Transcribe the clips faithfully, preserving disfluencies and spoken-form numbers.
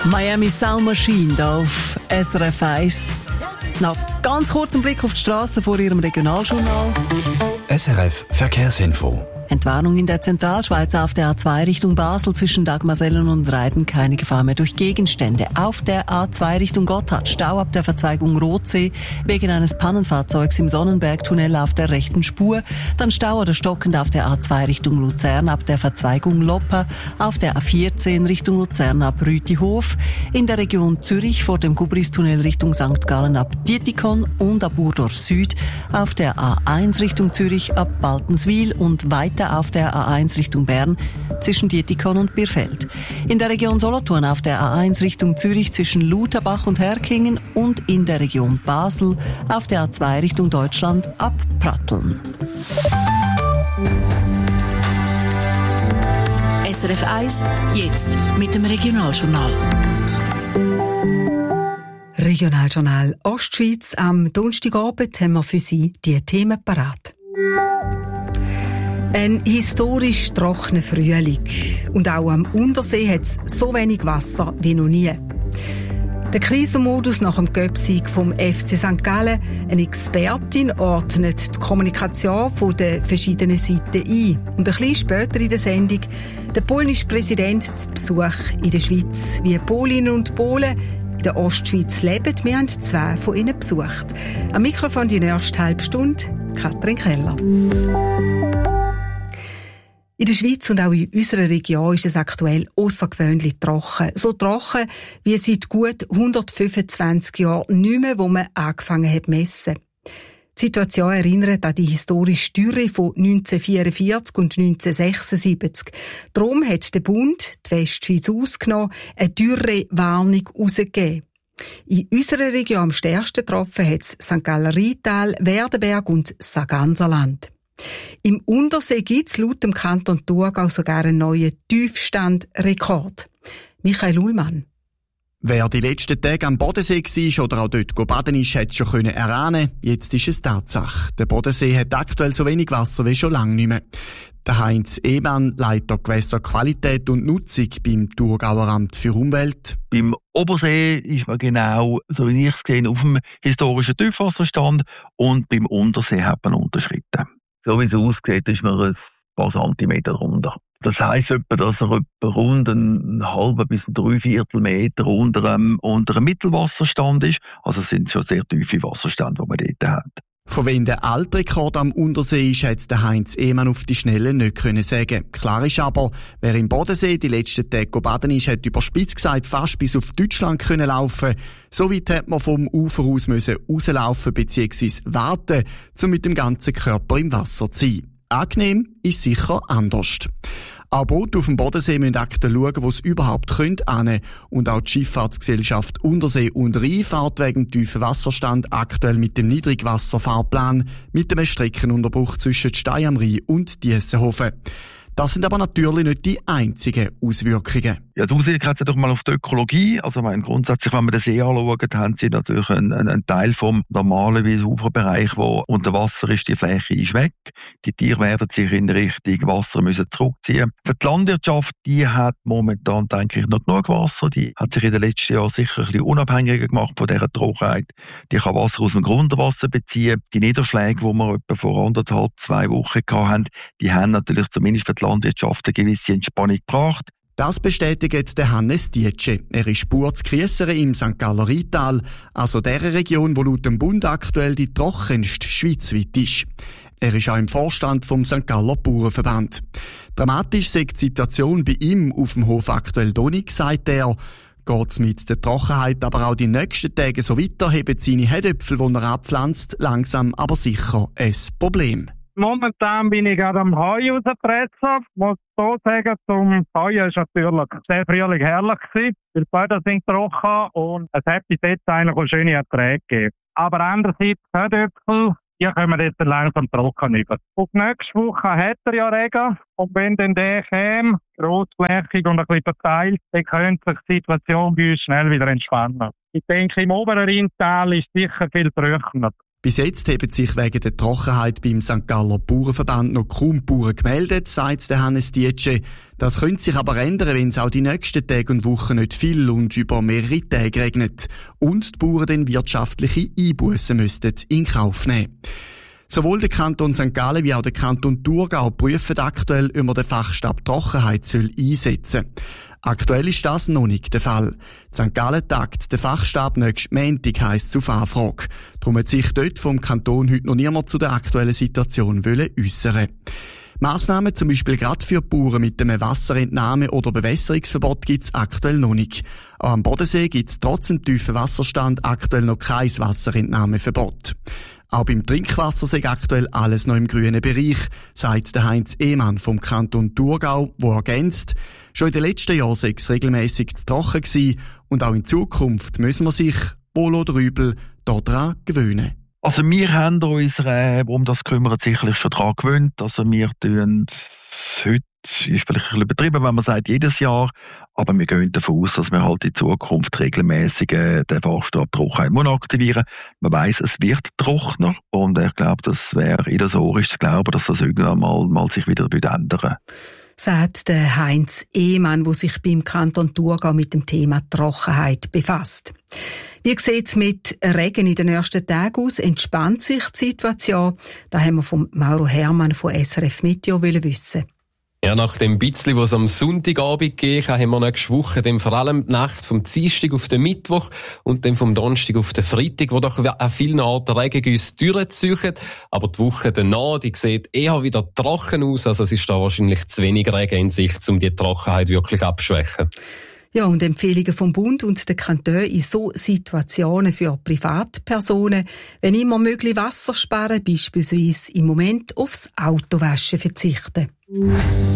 Miami Sound Machine hier auf S R F eins. Noch ganz kurz einen Blick auf die Straße vor Ihrem Regionaljournal. S R F Verkehrsinfo. Entwarnung in der Zentralschweiz auf der A zwei Richtung Basel zwischen Dagmarsellen und Reiden. Keine Gefahr mehr durch Gegenstände. Auf der A zwei Richtung Gotthard Stau ab der Verzweigung Rotsee wegen eines Pannenfahrzeugs im Sonnenbergtunnel auf der rechten Spur. Dann Stau oder stockend auf der A zwei Richtung Luzern ab der Verzweigung Loppa. Auf der A vierzehn Richtung Luzern ab Rütihof. In der Region Zürich vor dem Gubristunnel Richtung Sankt Gallen ab Dietikon und ab Urdorf Süd. Auf der A eins Richtung Zürich ab Baltenswil und weiter auf der A eins Richtung Bern zwischen Dietikon und Birfeld. In der Region Solothurn auf der A eins Richtung Zürich zwischen Lutherbach und Herkingen und in der Region Basel auf der A zwei Richtung Deutschland ab Pratteln. S R F eins, jetzt mit dem Regionaljournal. Regionaljournal Ostschweiz. Am Donnerstagabend haben wir für Sie die Themen parat. Ein historisch trockener Frühling. Und auch am Untersee hat es so wenig Wasser wie noch nie. Der Krisenmodus nach dem Göpsieg vom F C Sankt Gallen. Eine Expertin ordnet die Kommunikation von den verschiedenen Seiten ein. Und ein bisschen später in der Sendung der polnische Präsident zu Besuch in der Schweiz. Wie Polinnen und Polen in der Ostschweiz leben. Wir haben zwei von ihnen besucht. Am Mikrofon die nächste halbe Stunde Katrin Keller. In der Schweiz und auch in unserer Region ist es aktuell außergewöhnlich trocken. So trocken wie seit gut hundertfünfundzwanzig Jahren nicht mehr, wo man angefangen hat zu messen. Die Situation erinnert an die historische Dürre von neunzehnhundertvierundvierzig und neunzehnhundertsechsundsiebzig. Darum hat der Bund, die Westschweiz ausgenommen, eine Dürrewarnung herausgegeben. In unserer Region am stärksten getroffen hat es Sankt Galler Rheintal, Werdenberg und Sarganserland. Im Untersee gibt es laut dem Kanton Thurgau sogar einen neuen Tiefstandrekord. Michael Ullmann. Wer die letzten Tage am Bodensee war oder auch dort baden ist, hätte es schon erahnen können. Jetzt ist es Tatsache. Der Bodensee hat aktuell so wenig Wasser wie schon lange nicht mehr. Der Heinz Ehmann, Leiter Gewässerqualität und Nutzung beim Thurgauer Amt für Umwelt. Beim Obersee ist man genau, so wie ich es gesehen, auf dem historischen Tiefwasserstand und beim Untersee hat man unterschritten. So wie es aussieht, ist man ein paar Zentimeter runter. Das heisst etwa, dass er etwa rund einen halben bis einen Dreiviertel Meter unter einem, unter einem Mittelwasserstand ist. Also es sind schon sehr tiefe Wasserstände, die man dort hat. Von wem der Altrekord am Untersee ist, hat der Heinz Ehmann auf die Schnelle nicht können sagen. Klar ist aber, wer im Bodensee die letzten Tage baden ist, hat überspitzt gesagt fast bis auf Deutschland können laufen. So weit hat man vom Ufer aus müssen rauslaufen bzw. warten, um mit dem ganzen Körper im Wasser zu sein. Angenehm ist sicher anders. Auch Boote auf dem Bodensee müssen aktuell schauen, wo es überhaupt könnte hin. Und auch die Schifffahrtsgesellschaft Untersee und Rhein fährt wegen tiefen Wasserstand aktuell mit dem Niedrigwasserfahrplan mit einem Streckenunterbruch zwischen Stein am Rhein und Diessenhofen. Das sind aber natürlich nicht die einzigen Auswirkungen. Ja, die Auswirkungen hat es doch mal auf die Ökologie. Also, meine, grundsätzlich, wenn man den See anschaut, haben sie natürlich einen, einen Teil vom normalen Uferbereich, wo unter Wasser ist, die Fläche ist weg. Die Tiere werden sich in Richtung Wasser müssen zurückziehen. Für die Landwirtschaft, die hat momentan, denke ich, noch genug Wasser. Die hat sich in den letzten Jahren sicher ein bisschen unabhängiger gemacht von dieser Trockenheit. Die kann Wasser aus dem Grundwasser beziehen. Die Niederschläge, die wir etwa vor anderthalb, zwei Wochen hatten, die haben natürlich zumindest für die Landwirtschaft eine gewisse Entspannung gebracht. Das bestätigt der Hannes Dietsche. Er ist Spurzkriessere im Sankt Galler Rheintal, also der Region, wo laut dem Bund aktuell die trockenste schweizweit ist. Er ist auch im Vorstand vom Sankt Galler Bauernverband. Dramatisch sei die Situation bei ihm auf dem Hof aktuell noch nicht, sagt er. Geht's mit der Trockenheit aber auch die nächsten Tage so weiter, haben seine Herdöpfel, die er abpflanzt, langsam aber sicher ein Problem. Momentan bin ich gerade am Heu rauspressen. Ich muss so sagen, zum Heuen war natürlich sehr frühling herrlich gewesen. Die Böden sind trocken und es hat bis jetzt eigentlich auch schöne Erträge gegeben. Aber andererseits, Herdöpfel, die kommen jetzt langsam trocken über. Auf nächste Woche hat er ja Regen. Und wenn dann der käme, grossflächig und ein bisschen verteilt, dann könnte sich die Situation bei uns schnell wieder entspannen. Ich denke, im oberen Rheintal ist es sicher viel trockener. Bis jetzt haben sich wegen der Trockenheit beim Sankt Galler Bauernverband noch kaum Bauern gemeldet, sagt der Hannes Dietsche. Das könnte sich aber ändern, wenn es auch die nächsten Tage und Wochen nicht viel und über mehrere Tage regnet und die Bauern dann wirtschaftliche Einbussen müssten in Kauf nehmen. Sowohl der Kanton Sankt Gallen wie auch der Kanton Thurgau prüfen aktuell, ob man den Fachstab Trockenheit soll einsetzen soll. Aktuell ist das noch nicht der Fall. Sankt Gallen tagt der Fachstab nächsten Montag, heisst es auf Anfrage. Darum hat sich dort vom Kanton heute noch niemand zu der aktuellen Situation äußern. Massnahmen, zum Beispiel gerade für Bauern mit einem Wasserentnahme- oder Bewässerungsverbot, gibt es aktuell noch nicht. Auch am Bodensee gibt es trotz dem tiefen Wasserstand aktuell noch kein Wasserentnahmeverbot. Auch beim Trinkwasser sei aktuell alles noch im grünen Bereich, sagt der Heinz Ehmann vom Kanton Thurgau, der ergänzt, schon in den letzten Jahren sei es regelmässig zu trocken gewesen und auch in Zukunft müssen wir sich, wohl oder übel, daran gewöhnen. Also wir haben uns, äh, um das kümmern, sicherlich schon daran gewöhnt. Also wir tun heute, ist vielleicht ein bisschen übertrieben, wenn man sagt, jedes Jahr, aber wir gehen davon aus, dass wir halt in Zukunft regelmäßig äh, den Fachstab Trockenheit aktivieren. Man weiss, es wird trockener und ich glaube, das wäre illusorisch zu glauben, dass das irgendwann mal, mal sich wieder ändern. Sagt der Heinz Ehmann, der sich beim Kanton Thurgau mit dem Thema Trockenheit befasst. Wie sieht es mit Regen in den nächsten Tagen aus? Entspannt sich die Situation? Da haben wir vom Mauro Hermann von S R F Meteo wissen. Ja, nach dem bisschen, was am Sonntagabend gegeben hat, haben wir nächste Woche dann vor allem die Nacht vom Dienstag auf den Mittwoch und dann vom Donnerstag auf den Freitag, wo doch an vielen Orten Regengüsse durchziehen. Aber die Woche danach, die sieht eher wieder trocken aus, also es ist da wahrscheinlich zu wenig Regen in Sicht, um die Trockenheit wirklich abzuschwächen. Ja, und Empfehlungen vom Bund und der Kanton in so Situationen für Privatpersonen, wenn immer möglich Wasser sparen, beispielsweise im Moment aufs Autowaschen verzichten. Die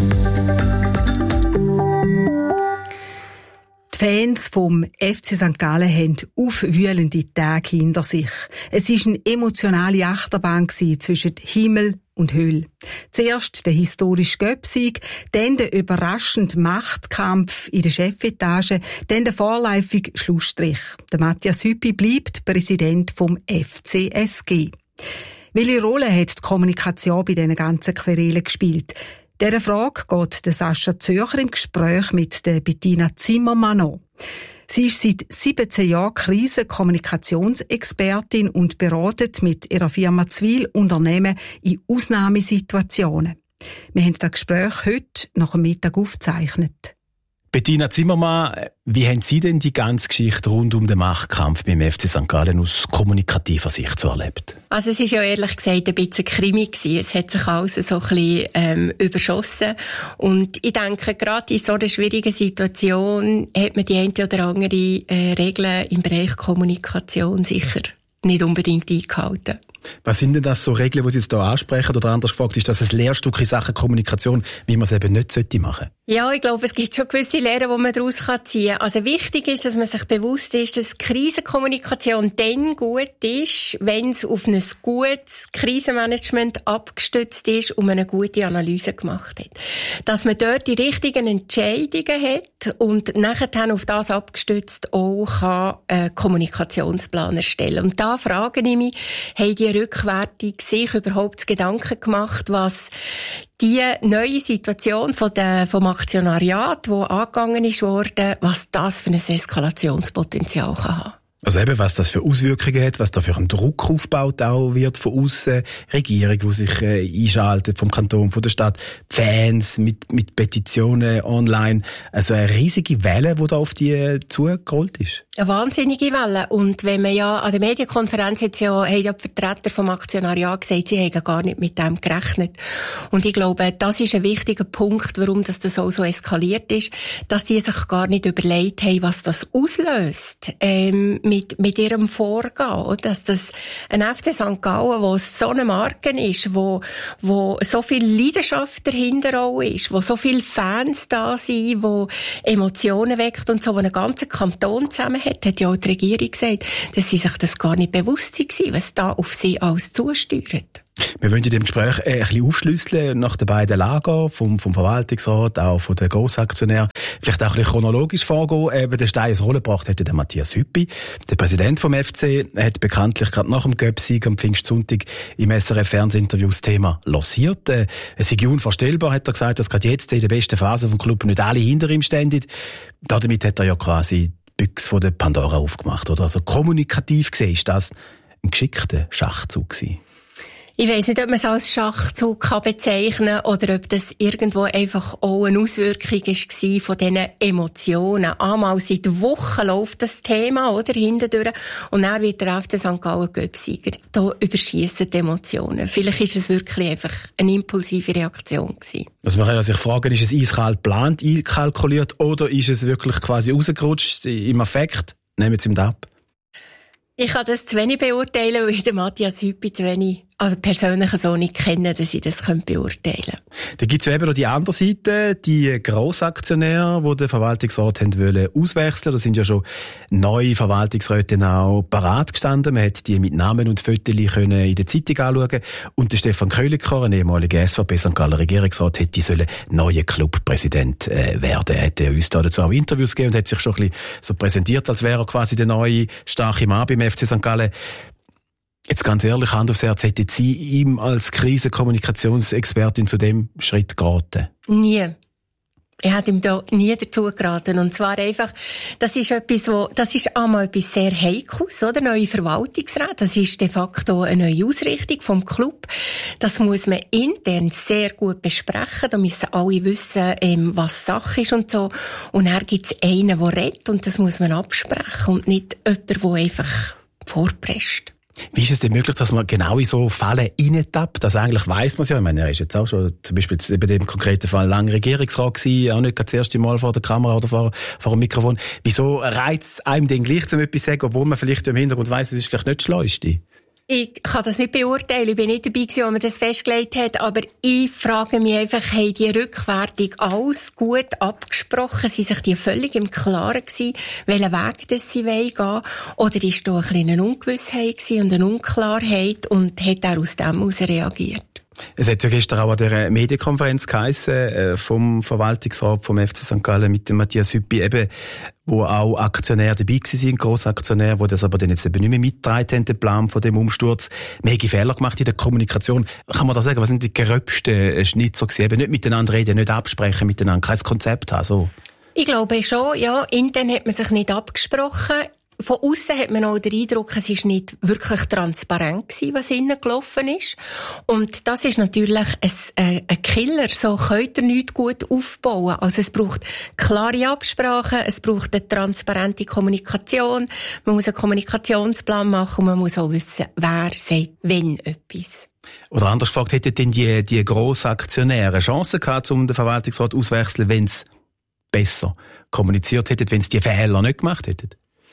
Fans vom F C Sankt Gallen haben aufwühlende Tage hinter sich. Es war eine emotionale Achterbahn zwischen Himmel und Hölle. Zuerst der historische Göpsieg, dann der überraschende Machtkampf in der Chefetage, dann der vorläufige Schlussstrich. Der Matthias Hüppi bleibt Präsident vom F C S G. Welche Rolle hat die Kommunikation bei diesen ganzen Querelen gespielt? Dieser Frage geht der Sascha Zürcher im Gespräch mit der Bettina Zimmermann an. Sie ist seit siebzehn Jahren Krisenkommunikationsexpertin und beratet mit ihrer Firma Zwil Unternehmen in Ausnahmesituationen. Wir haben das Gespräch heute nach dem Mittag aufgezeichnet. Bettina Zimmermann, wie haben Sie denn die ganze Geschichte rund um den Machtkampf beim F C Sankt Gallen aus kommunikativer Sicht so erlebt? Also es ist ja ehrlich gesagt ein bisschen Krimi gewesen. Es hat sich alles so ein bisschen ähm, überschossen. Und ich denke, gerade in so einer schwierigen Situation hat man die eine oder andere äh, Regel im Bereich Kommunikation sicher nicht unbedingt eingehalten. Was sind denn das so Regeln, die Sie jetzt hier ansprechen? Oder anders gefragt, ist das ein Lehrstück in Sachen Kommunikation, wie man es eben nicht machen sollte? Ja, ich glaube, es gibt schon gewisse Lehren, die man daraus ziehen kann. Also wichtig ist, dass man sich bewusst ist, dass Krisenkommunikation dann gut ist, wenn es auf ein gutes Krisenmanagement abgestützt ist und man eine gute Analyse gemacht hat. Dass man dort die richtigen Entscheidungen hat und nachher auf das abgestützt auch kann einen Kommunikationsplan erstellen. Und da frage ich mich, haben die rückwärtig sich überhaupt Gedanken gemacht, was die neue Situation von der, vom Aktionariat, die angegangen ist worden, was das für ein Eskalationspotenzial kann haben? Also eben, was das für Auswirkungen hat, was da für ein Druck aufgebaut auch wird von aussen, Regierung, die sich äh, einschaltet, vom Kanton, von der Stadt, Fans mit, mit Petitionen online. Also eine riesige Welle, die da auf die äh, zugerollt ist. Eine wahnsinnige Welle. Und wenn man ja an der Medienkonferenz jetzt ja, haben ja die Vertreter vom Aktionariat gesagt, sie haben gar nicht mit dem gerechnet. Und ich glaube, das ist ein wichtiger Punkt, warum das, das auch so eskaliert ist, dass die sich gar nicht überlegt haben, was das auslöst, ähm, mit, mit ihrem Vorgehen. Dass das ein F C Sankt Gallen, wo so eine Marke ist, wo, wo so viel Leidenschaft dahinter auch ist, wo so viele Fans da sind, wo Emotionen weckt und so, wo einen ganzen Kanton zusammen hat, hat ja auch die Regierung gesagt, dass sie sich das gar nicht bewusst waren, was da auf sie alles zusteuert. Wir wollen in dem Gespräch ein bisschen aufschlüsseln nach den beiden Lagern, vom, vom Verwaltungsrat, auch von den Grossaktionären. Vielleicht auch ein bisschen chronologisch vorgehen. Eben den Stein ins Rollen gebracht hätte der Matthias Hüppi. Der Präsident vom F C hat bekanntlich gerade nach dem Göpp-Sieg am Pfingstsonntag im S R F-Fernsehinterview das Thema lanciert. Äh, es sei unvorstellbar, hat er gesagt, dass gerade jetzt in der besten Phase vom Club nicht alle hinter ihm stehen. Damit hat er ja quasi die Büchse von der Pandora aufgemacht, oder? Also kommunikativ gesehen ist das ein geschickter Schachzug gewesen. Ich weiss nicht, ob man es als Schachzug kann bezeichnen kann oder ob das irgendwo einfach auch eine Auswirkung war von diesen Emotionen. Einmal seit Wochen läuft das Thema, oder, hintendurch, und dann wird der F C Sankt Gallen Göpp-Sieger. Da überschiessen die Emotionen. Vielleicht ist es wirklich einfach eine impulsive Reaktion gewesen. Also man kann ja sich fragen, ist es eiskalt geplant, einkalkuliert, oder ist es wirklich quasi rausgerutscht im Affekt? Nehmen Sie ihm das ab. Ich kann das zu wenig beurteilen, weil ich den Matthias Hüppi zu wenig, also persönlich so nicht kenne, dass ich das beurteilen könnte. Da gibt es eben noch die andere Seite, die Grossaktionäre, die den Verwaltungsrat haben wollen auswechseln. Da sind ja schon neue Verwaltungsräte auch parat gestanden. Man hat die mit Namen und Fotos können in der Zeitung anschauen. Und der Stefan Köliker, ein ehemaliger S V P Sankt Galler Regierungsrat, hätte sollen neuer Clubpräsident äh, werden. Er hat uns da dazu auch Interviews gegeben und hat sich schon ein bisschen so präsentiert, als wäre er quasi der neue starke Mann beim F C Sankt Gallen. Jetzt ganz ehrlich, Hand aufs Herz, hätte Sie ihm als Krisenkommunikationsexpertin zu dem Schritt geraten? Nie. Ich hätte ihm da nie dazu geraten. Und zwar einfach, das ist etwas, wo, das ist einmal etwas sehr Heikles, oder? Neue Verwaltungsrat. Das ist de facto eine neue Ausrichtung vom Club. Das muss man intern sehr gut besprechen. Da müssen alle wissen, ähm, was Sache ist und so. Und dann gibt es einen, der redet, und das muss man absprechen. Und nicht jemand, der einfach vorpresst. Wie ist es denn möglich, dass man genau in so Fälle reintappt? Also eigentlich weiss man es ja. Ich meine, er ist jetzt auch schon zum Beispiel bei dem konkreten Fall lange Regierungsrat gewesen, auch nicht das erste Mal vor der Kamera oder vor, vor dem Mikrofon. Wieso reizt einem denn gleich zu etwas sagen, obwohl man vielleicht im Hintergrund weiss, es ist vielleicht nicht das Schleuste? Ich kann das nicht beurteilen. Ich bin nicht dabei gewesen, als man das festgelegt hat. Aber ich frage mich einfach, haben die Rückwärtig alles gut abgesprochen? Sind sich die völlig im Klaren gewesen, welchen Weg das sie gehen wollen? Oder ist da ein bisschen eine Ungewissheit gewesen und eine Unklarheit, und hat er aus dem heraus reagiert? Es hat ja gestern auch an der Medienkonferenz geheissen, äh, vom Verwaltungsrat vom F C Sankt Gallen mit dem Matthias Hüppi, eben, wo auch Aktionäre dabei waren, Grossaktionäre, die das aber dann jetzt eben nicht mehr mitgetragen haben, den Plan von dem Umsturz. Wir haben Fehler gemacht in der Kommunikation. Kann man da sagen, was sind die gröbsten Schnitzer gewesen? Eben nicht miteinander reden, nicht absprechen miteinander, kein Konzept haben, so. Ich glaube schon, ja. Intern hat man sich nicht abgesprochen. Von aussen hat man auch den Eindruck, es ist nicht wirklich transparent gewesen, was innen gelaufen ist. Und das ist natürlich ein, äh, ein Killer. So könnt ihr nichts gut aufbauen. Also es braucht klare Absprachen, es braucht eine transparente Kommunikation, man muss einen Kommunikationsplan machen und man muss auch wissen, wer sagt wenn etwas. Oder anders gefragt, hätten denn die, die Grossaktionäre Chancen gehabt, um den Verwaltungsrat auszuwechseln, wenn sie besser kommuniziert hätten, wenn sie die Fehler nicht gemacht hätten?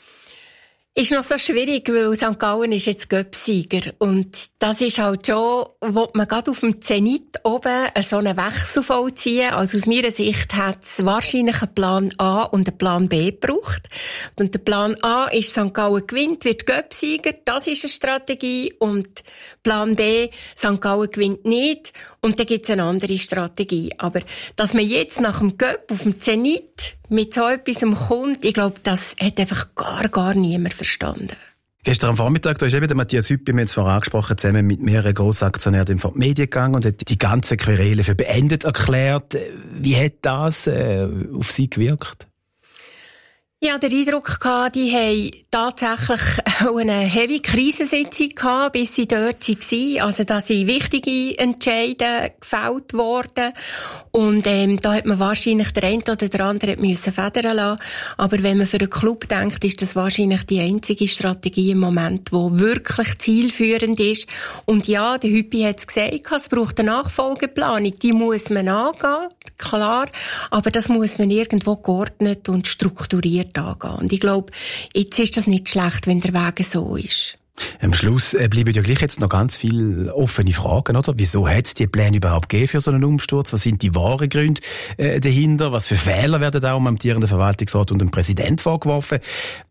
Ist noch so schwierig, weil Sankt Gallen ist jetzt Göpp-Sieger. Und das ist halt schon, wo man gerade auf dem Zenit oben so einen Wechsel vollziehen. Also aus meiner Sicht hat es wahrscheinlich einen Plan A und einen Plan B gebraucht. Und der Plan A ist, Sankt Gallen gewinnt, wird Göpp-Sieger. Das ist eine Strategie. Und Plan B, Sankt Gallen gewinnt nicht. Und dann gibt es eine andere Strategie. Aber dass man jetzt nach dem Göpp auf dem Zenit mit so etwas kommt, ich glaube, das hat einfach gar, gar niemand verstanden. Gestern am Vormittag, da ist eben der Matthias Hüppi, wir haben es vorher angesprochen, zusammen mit mehreren Grossaktionären vor die Medien gegangen und hat die ganze Querele für beendet erklärt. Wie hat das äh, auf Sie gewirkt? Ich hatte den Eindruck, die haben tatsächlich auch eine heavy Krisensitzung gehabt, bis sie dort waren. Also da sind wichtige Entscheide gefällt worden. Und ähm, da hat man wahrscheinlich der eine oder der andere müssen federn lassen. Aber wenn man für einen Club denkt, ist das wahrscheinlich die einzige Strategie im Moment, die wirklich zielführend ist. Und ja, der Hüppi hat es gesagt, es braucht eine Nachfolgeplanung. Die muss man angehen, klar. Aber das muss man irgendwo geordnet und strukturiert angehen. Und ich glaube, jetzt ist das nicht schlecht, wenn der Weg so ist. Am Schluss bleiben ja gleich jetzt noch ganz viele offene Fragen, oder? Wieso hat es die Pläne überhaupt gegeben für so einen Umsturz? Was sind die wahren Gründe äh, dahinter? Was für Fehler werden auch am amtierenden Verwaltungsrat und dem Präsident vorgeworfen?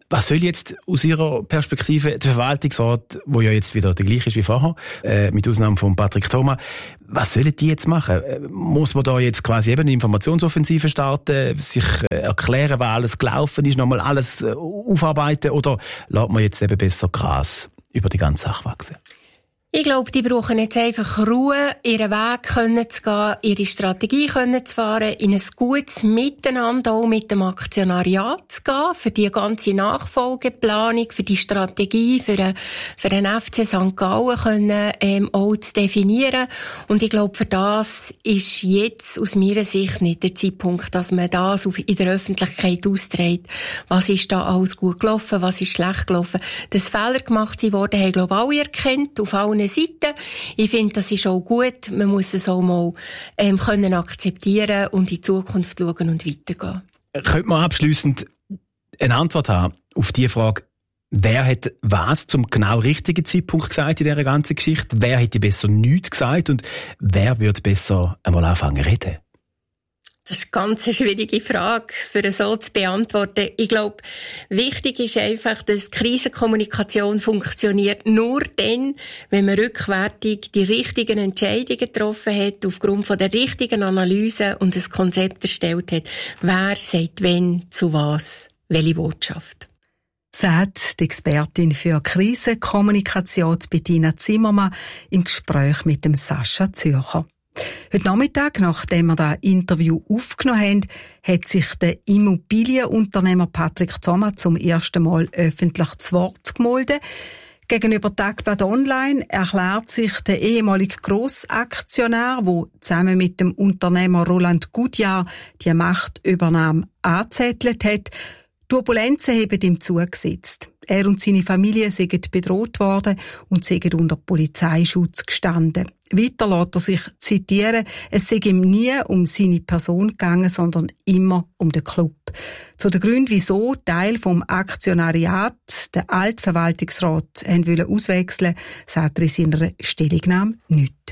Was soll jetzt aus Ihrer Perspektive der Verwaltungsrat, wo ja jetzt wieder der gleiche ist wie vorher, äh, mit Ausnahme von Patrick Thoma, was sollen die jetzt machen? Muss man da jetzt quasi eben eine Informationsoffensive starten, sich äh, erklären, was alles gelaufen ist, nochmal alles äh, aufarbeiten, oder lässt man jetzt eben besser Gras über die ganze Sache wachsen? Ich glaube, die brauchen jetzt einfach Ruhe, ihren Weg können zu gehen, ihre Strategie können zu fahren, in ein gutes Miteinander auch mit dem Aktionariat zu gehen, für die ganze Nachfolgeplanung, für die Strategie, für den, für den F C Sankt Gallen können, ähm, auch zu definieren. Und ich glaube, für das ist jetzt aus meiner Sicht nicht der Zeitpunkt, dass man das auf, in der Öffentlichkeit austrägt. Was ist da alles gut gelaufen, was ist schlecht gelaufen. Dass Fehler gemacht worden, haben, glaube ich, alle erkannt, auf allen Seiten. Ich finde, das ist auch gut. Man muss es auch mal ähm, können akzeptieren und in die Zukunft schauen und weitergehen. Könnte man abschliessend eine Antwort haben auf die Frage, wer hat was zum genau richtigen Zeitpunkt gesagt in dieser ganzen Geschichte? Wer hätte besser nichts gesagt? Und wer würde besser einmal anfangen zu reden? Das ist eine ganz schwierige Frage, für so zu beantworten. Ich glaube, wichtig ist einfach, dass Krisenkommunikation funktioniert nur dann, wenn man rückwärtig die richtigen Entscheidungen getroffen hat, aufgrund von der richtigen Analyse und ein Konzept erstellt hat. Wer sagt wenn, zu was, welche Botschaft. Sagt die Expertin für Krisenkommunikation Bettina Zimmermann im Gespräch mit dem Sascha Zürcher. Heute Nachmittag, nachdem wir das Interview aufgenommen haben, hat sich der Immobilienunternehmer Patrick Thoma zum ersten Mal öffentlich zu Wort gemeldet. Gegenüber Tagblatt Online erklärt sich der ehemalige Grossaktionär, der zusammen mit dem Unternehmer Roland Goodyear die Machtübernahme angezettelt hat. Turbulenzen haben ihm zugesetzt. Er und seine Familie sind bedroht worden und sind unter Polizeischutz gestanden. Weiter lässt er sich zitieren, es sei ihm nie um seine Person gegangen, sondern immer um den Club. Zu den Gründen, wieso Teil vom Aktionariat den Altverwaltungsrat haben wollen auswechseln, sagt er in seiner Stellungnahme nichts.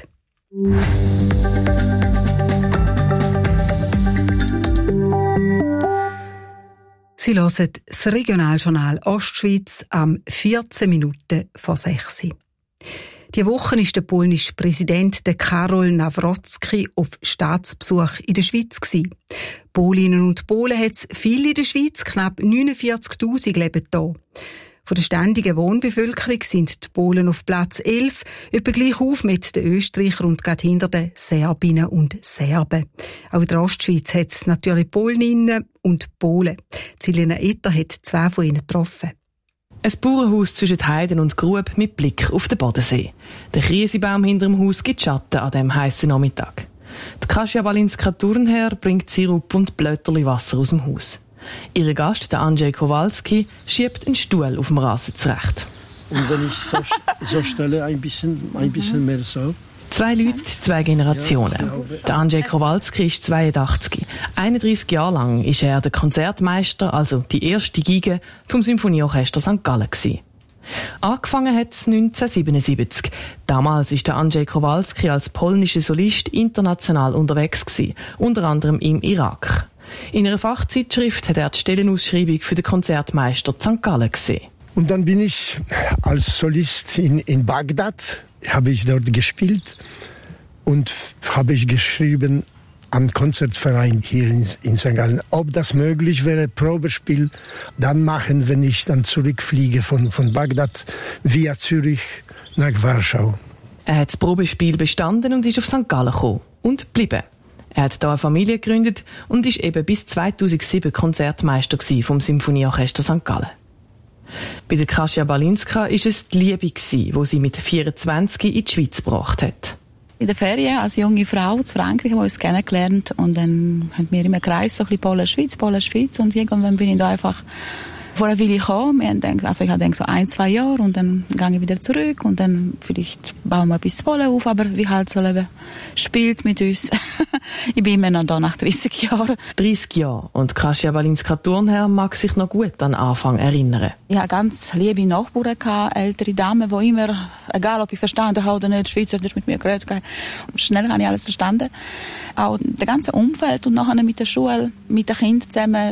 Sie hören das Regionaljournal Ostschweiz am vierzehn Minuten vor sechs. Die Woche war der polnische Präsident Karol Nawrocki auf Staatsbesuch in der Schweiz. Polinnen und Polen hat es viele in der Schweiz, knapp neunundvierzigtausend leben hier. Von der ständigen Wohnbevölkerung sind die Polen auf Platz elf, etwa gleich auf mit den Österreichern und gerade hinter den Serbinnen und Serben. Auch in der Ostschweiz hat es natürlich Polninnen und Polen. Silena Etter hat zwei von ihnen getroffen. Ein Bauernhaus zwischen Heiden und Grub mit Blick auf den Bodensee. Der Krisebaum hinter dem Haus gibt Schatten an diesem heissen Nachmittag. Die Kasia Balinska Turnherr bringt Sirup und Blöterli Wasser aus dem Haus. Ihr Gast, der Andrzej Kowalski, schiebt einen Stuhl auf dem Rasen zurecht. Und wenn ich so, so stelle, ein bisschen, ein bisschen mehr so. Zwei Leute, zwei Generationen. Ja, der Andrzej Kowalski ist zweiundachtzig. einunddreissig Jahre lang ist er der Konzertmeister, also die erste Geige vom Symphonieorchester Sankt Gallen gewesen. Angefangen hat es neunzehnhundertsiebenundsiebzig. Damals ist der Andrzej Kowalski als polnischer Solist international unterwegs gewesen, unter anderem im Irak. In einer Fachzeitschrift hat er die Stellenausschreibung für den Konzertmeister Sankt Gallen gesehen. Und dann bin ich als Solist in, in Bagdad, habe ich dort gespielt und habe ich geschrieben am Konzertverein hier in, in Sankt Gallen, ob das möglich wäre, Probespiel dann machen, wenn ich dann zurückfliege von, von Bagdad via Zürich nach Warschau. Er hat das Probespiel bestanden und ist auf Sankt Gallen gekommen und geblieben. Er hat hier eine Familie gegründet und ist eben bis zweitausendsieben Konzertmeister vom Symphonieorchester Sankt Gallen. Bei der Kasia Balinska war es die Liebe, die sie mit vierundzwanzig in die Schweiz gebracht hat. In der Ferien als junge Frau zu Frankreich haben wir uns kennengelernt und dann haben wir immer gereist, so ein bisschen Polen-Schweiz, Polen-Schweiz und irgendwann bin ich da einfach vor einer Weile gekommen. Wir haben gedacht, also ich habe gedacht, so ein, zwei Jahre und dann gehe ich wieder zurück und dann vielleicht bauen wir etwas zu Polen auf, aber wie halt so Leben spielt mit uns. Ich bin immer noch da nach dreissig Jahren. dreissig Jahre und Kasia Balinska Turnherr mag sich noch gut an den Anfang erinnern. Ich hatte ganz liebe Nachbarn, ältere Damen, die immer, egal ob ich verstanden habe oder nicht, Schweizerdeutsch mit mir geredet haben, schnell habe ich alles verstanden. Auch das ganze Umfeld und nachher mit der Schule, mit den Kindern zusammen,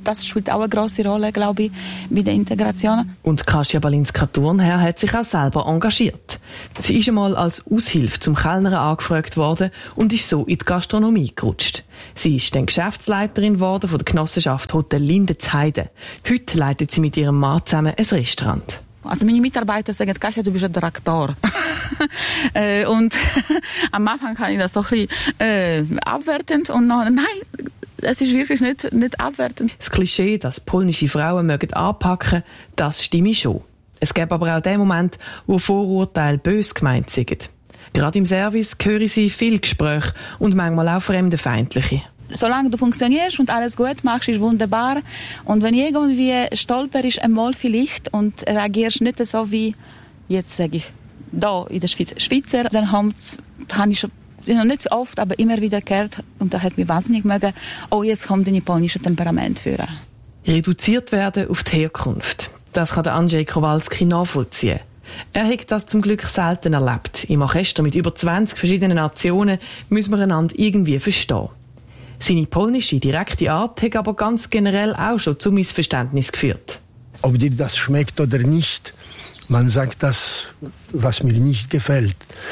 das spielt auch eine grosse Rolle, glaube ich, bei der Integration. Und Kasia Balinska-Thurnherr hat sich auch selber engagiert. Sie ist einmal als Aushilfe zum Kellnern angefragt worden und ist so in die Gastronomie gerutscht. Sie ist dann Geschäftsleiterin geworden von der Genossenschaft Hotel Linde zu Heide. Heute leitet sie mit ihrem Mann zusammen ein Restaurant. Also meine Mitarbeiter sagen, Kasia, du bist ein Direktor. äh, und am Anfang kann ich das so ein bisschen äh, abwertend und noch, nein, es ist wirklich nicht, nicht abwertend. Das Klischee, dass polnische Frauen mögen anpacken, das stimme schon. Es gäbe aber auch den Moment, wo Vorurteile bös gemeint sind. Gerade im Service hören sie viele Gespräche und manchmal auch fremdenfeindliche. Solange du funktionierst und alles gut machst, ist wunderbar. Und wenn irgendwie stolperst einmal vielleicht und reagierst nicht so wie, jetzt sage ich, da in der Schweiz, Schweizer, dann habe ich schon, noch nicht oft, aber immer wieder gehört, und da hat mich wahnsinnig mögen, oh, jetzt kommt dein polnische Temperament führen. Reduziert werden auf die Herkunft. Das kann der Andrzej Kowalski nachvollziehen. Er hat das zum Glück selten erlebt. Im Orchester mit über zwanzig verschiedenen Nationen müssen wir einander irgendwie verstehen. Seine polnische, direkte Art hat aber ganz generell auch schon zu Missverständnissen geführt. Ob dir das schmeckt oder nicht, man sagt das, was mir nicht gefällt.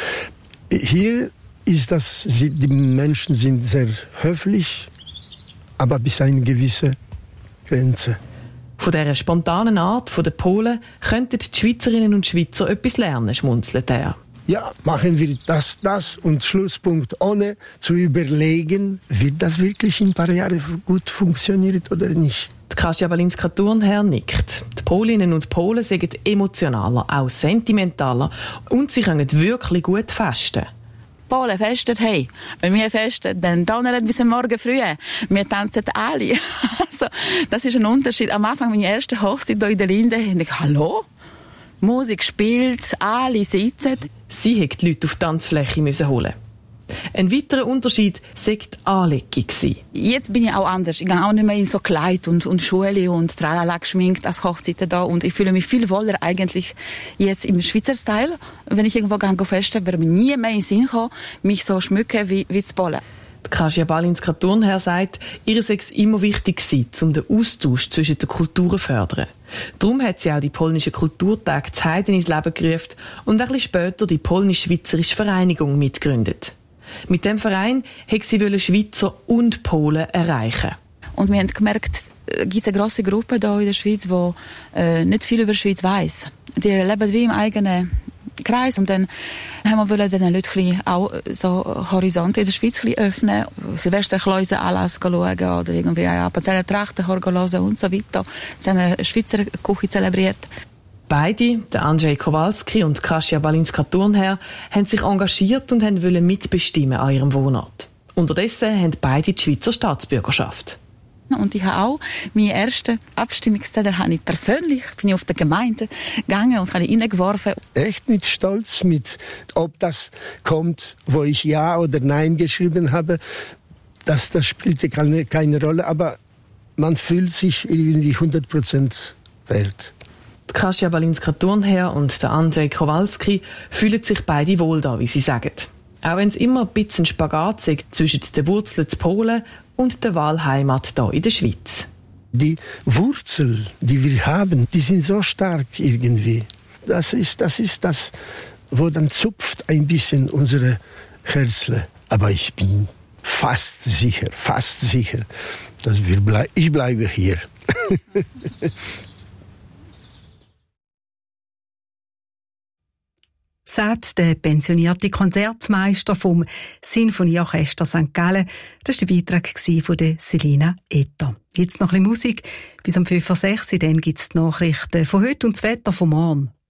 Hier ist das, die Menschen sind sehr höflich, aber bis eine gewisse Grenze. Von dieser spontanen Art der Polen könnten die Schweizerinnen und Schweizer etwas lernen, schmunzelt er. Ja, machen wir das, das und Schlusspunkt, ohne zu überlegen, wird das wirklich in ein paar Jahren gut funktioniert oder nicht. Die Kasia Balinska-Thurnherr nickt. Die Polinnen und Polen sind emotionaler, auch sentimentaler und sie können wirklich gut festen. Polen festen, hey, wenn wir festen, dann donnern bis morgen früh. Wir tanzen alle. Also, das ist ein Unterschied. Am Anfang meiner ersten Hochzeit hier in der Linde, dachte ich, hallo? Musik spielt, alle sitzen. Sie hat die Leute auf die Tanzfläche müssen holen. Ein weiterer Unterschied war die Anlegung. Jetzt bin ich auch anders. Ich gehe auch nicht mehr in so Kleid und, und Schuhe und tralala geschminkt als Hochzeiten da. Und ich fühle mich viel wohler eigentlich jetzt im Schweizer Style. Wenn ich irgendwo gehe festen, würde mir nie mehr in den Sinn kommen, mich so schmücken wie, wie zu Polen. Kasia Balinska-Thurnherr sagt, ihr sei es immer wichtig gewesen, um den Austausch zwischen den Kulturen zu fördern. Darum hat sie auch die polnischen Kulturtage zu Heiden ins Leben gerufen und ein bisschen später die polnisch-schweizerische Vereinigung mitgegründet. Mit dem Verein wollte sie Schweizer und Polen erreichen. Und wir haben gemerkt, es gibt eine grosse Gruppe hier in der Schweiz, die äh, nicht viel über die Schweiz weiss. Die leben wie im eigenen Kreis. Und dann haben wir den Leuten auch so Horizonte in der Schweiz öffnen, Silvesterkläuse Anlass schauen oder irgendwie ja, Appenzeller Trachten hören und so weiter. Jetzt haben wir eine Schweizer Küche zelebriert. Beide, der Andrzej Kowalski und Kasia Balinska-Thurnherr, haben sich engagiert und wollten mitbestimmen an ihrem Wohnort. Unterdessen haben beide die Schweizer Staatsbürgerschaft. Und ich habe auch meine ersten Abstimmungszettel habe ich persönlich, bin ich auf der Gemeinde gegangen und habe ihn reingeworfen. Echt mit Stolz, mit, ob das kommt, wo ich Ja oder Nein geschrieben habe, das, das spielte keine, keine Rolle, aber man fühlt sich irgendwie hundert Prozent wert. Kasia Balinska-Thurnherr und der Andrzej Kowalski fühlen sich beide wohl da, wie sie sagen. Auch wenn es immer ein bisschen Spagat ist zwischen den Wurzeln zu Polen und der Wahlheimat hier in der Schweiz. Die Wurzeln, die wir haben, die sind so stark irgendwie. Das ist das, ist das wo dann zupft ein bisschen unsere Herzle. Aber ich bin fast sicher, fast sicher, dass wir blei- ich bleibe hier. Sagt der pensionierte Konzertmeister vom Sinfonieorchester Sankt Gallen. Das war der Beitrag von der Selina Etter. Jetzt noch ein bisschen Musik. Bis um fünf Uhr sechs, dann gibt es die Nachrichten von heute und das Wetter von morgen.